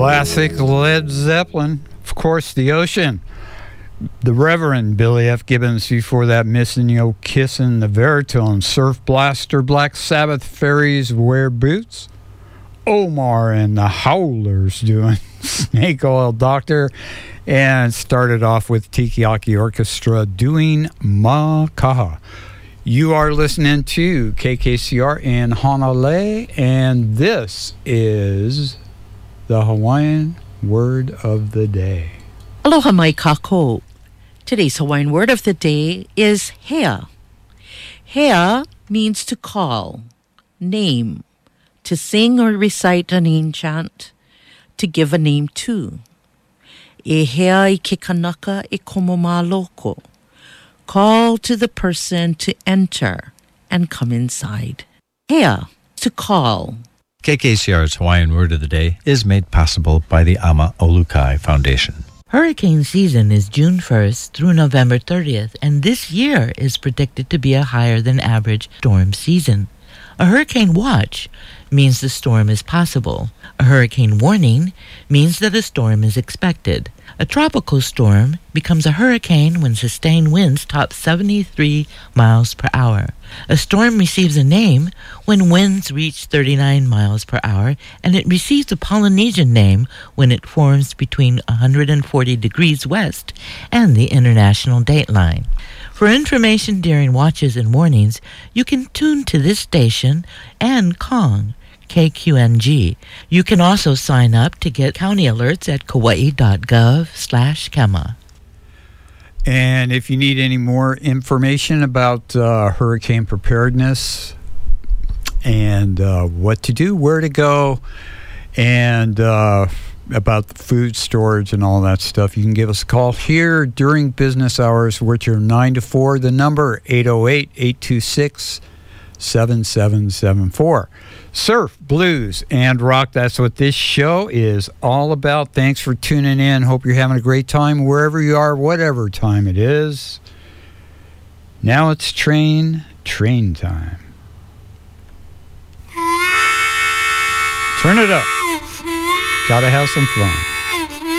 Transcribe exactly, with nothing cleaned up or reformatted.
Classic Led Zeppelin. Of course, The Ocean. The Reverend Billy F. Gibbons. Before that, Missing Yo Kissin', The Veritones, Surf Blaster, Black Sabbath, Fairies Wear Boots. Omar and the Howlers doing Snake Oil Doctor. And started off with Tikiaki Orchestra doing Makaha. You are listening to K K C R in Honolulu, and this is the Hawaiian Word of the Day. Aloha mai kako. Today's Hawaiian word of the day is hea. Hea means to call, name, to sing or recite an ancient chant, to give a name to. E hea I ke kanaka e komoma loko. Call to the person to enter and come inside. Hea, to call. K K C R's Hawaiian Word of the Day is made possible by the Ama Olukai Foundation. Hurricane season is June first through November thirtieth, and this year is predicted to be a higher than average storm season. A hurricane watch means the storm is possible. A hurricane warning means that a storm is expected. A tropical storm becomes a hurricane when sustained winds top seventy-three miles per hour. A storm receives a name when winds reach thirty-nine miles per hour, and it receives a Polynesian name when it forms between one hundred forty degrees west and the international dateline. For information during watches and warnings, you can tune to this station and Kong, K Q N G. You can also sign up to get county alerts at kauai.gov slash Kema. And if you need any more information about uh, hurricane preparedness and uh, what to do, where to go, and uh, about the food storage and all that stuff, you can give us a call here during business hours, which are nine to four. The number eight oh eight, eight two six, seven seven seven four. Surf, blues, and rock. That's what this show is all about. Thanks for tuning in. Hope you're having a great time wherever you are, whatever time it is. Now it's train, train time. Turn it up. Gotta have some fun.